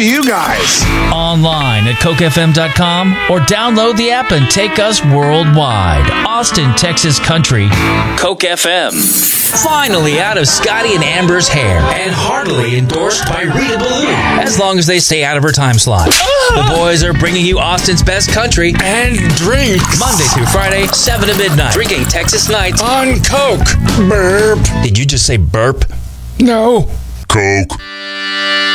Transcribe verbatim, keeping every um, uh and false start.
you guys? Online at coke f m dot com or download the app and take us worldwide. Austin, Texas Country, Coke F M. Finally out of Scotty and Amber's hair and heartily endorsed by Rita Ballou. As long as they stay out of her time slot. The boys are bringing you Austin's best country And drinks. Monday through Friday, seven to midnight. Drinking Texas Nights On Coke. Burp. Did you just say burp? No. Coke.